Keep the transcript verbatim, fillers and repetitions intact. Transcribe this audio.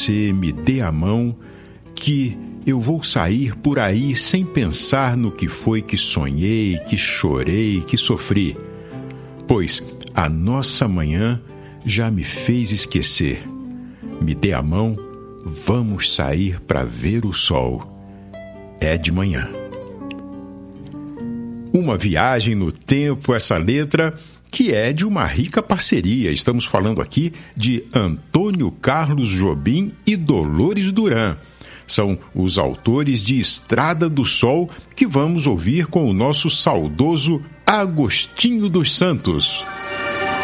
você me dê a mão, que eu vou sair por aí sem pensar no que foi que sonhei, que chorei, que sofri. Pois a nossa manhã já me fez esquecer. Me dê a mão, vamos sair para ver o sol. É de manhã. Uma viagem no tempo, essa letra, que é de uma rica parceria. Estamos falando aqui de Antônio Carlos Jobim e Dolores Duran. São os autores de Estrada do Sol, que vamos ouvir com o nosso saudoso Agostinho dos Santos.